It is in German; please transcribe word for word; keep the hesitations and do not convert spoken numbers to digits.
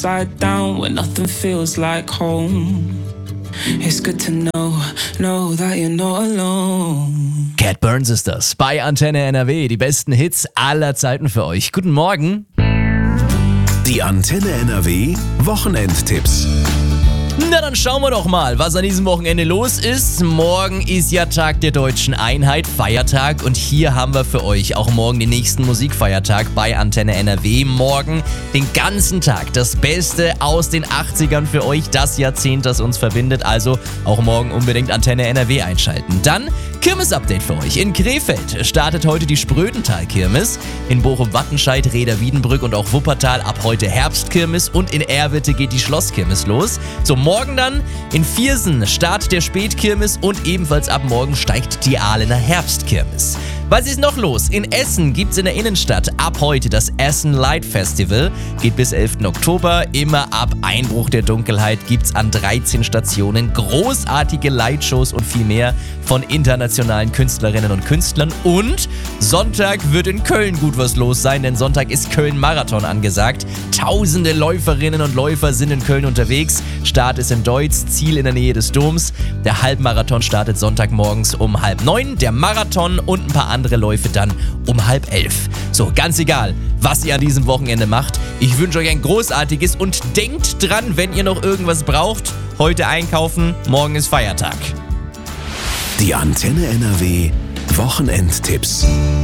Side down when nothing feels like home. It's good to know, know that you're not alone. Cat Burns ist das bei Antenne N R W. Die besten Hits aller Zeiten für euch. Guten Morgen. Die Antenne N R W Wochenendtipps. Na, dann schauen wir doch mal, was an diesem Wochenende los ist. Morgen ist ja Tag der Deutschen Einheit, Feiertag. Und hier haben wir für euch auch morgen den nächsten Musikfeiertag bei Antenne N R W. Morgen den ganzen Tag das Beste aus den achtzigern für euch, das Jahrzehnt, das uns verbindet. Also auch morgen unbedingt Antenne N R W einschalten. Dann Kirmes-Update für euch. In Krefeld startet heute die Sprödental-Kirmes. In Bochum-Wattenscheid, Rheda-Wiedenbrück und auch Wuppertal ab heute Herbstkirmes. Und in Erwitte geht die Schlosskirmes los. So, morgen dann in Viersen Start der Spätkirmes und ebenfalls ab morgen steigt die Ahlener Herbstkirmes. Was ist noch los? In Essen gibt's in der Innenstadt ab heute das Essen Light Festival. Geht bis elften Oktober. Immer ab Einbruch der Dunkelheit gibt's an dreizehn Stationen großartige Lightshows und viel mehr von internationalen Künstlerinnen und Künstlern. Und Sonntag wird in Köln gut was los sein, denn Sonntag ist Köln-Marathon angesagt. Tausende Läuferinnen und Läufer sind in Köln unterwegs. Start ist in Deutz, Ziel in der Nähe des Doms. Der Halbmarathon startet Sonntagmorgens um halb neun. Der Marathon und ein paar andere andere Läufe dann um halb elf. So, ganz egal, was ihr an diesem Wochenende macht. Ich wünsche euch ein großartiges und denkt dran, wenn ihr noch irgendwas braucht, heute einkaufen, morgen ist Feiertag. Die Antenne N R W Wochenendtipps.